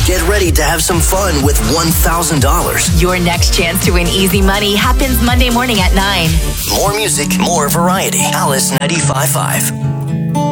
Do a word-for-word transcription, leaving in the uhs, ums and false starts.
Get ready to have some fun with one thousand dollars. Your next chance to win easy money happens Monday morning at nine. More music, more variety. Alice ninety-five point five.